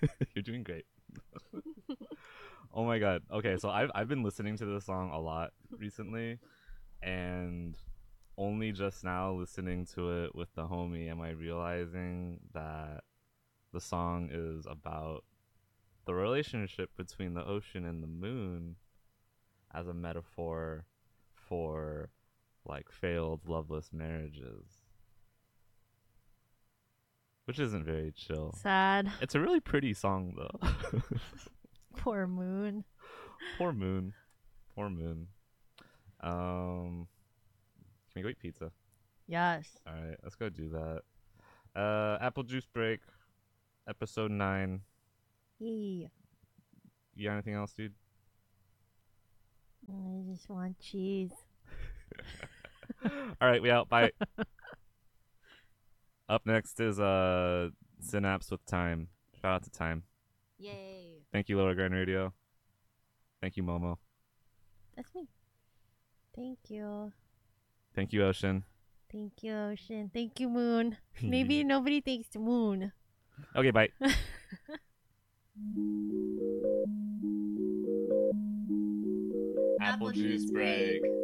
You're doing great. Oh my god. Okay, so I've been listening to this song a lot recently, and only just now listening to it with the homie am I realizing that the song is about the relationship between the ocean and the moon as a metaphor for like failed loveless marriages, which isn't very chill. Sad. It's a really pretty song though. Poor moon. Poor moon. Poor moon. Can we go eat pizza? Yes. All right, let's go do that. Apple juice break, episode 9. Yay. You got anything else, dude? I just want cheese. All right, we out. Bye. Up next is Synapse with Time. Shout out to Time. Yay. Thank you, Lower Grand Radio. Thank you, Momo. That's me. Thank you. Thank you, Ocean. Thank you, Ocean. Thank you, Moon. Maybe nobody thanks the Moon. Okay, bye. Apple juice break.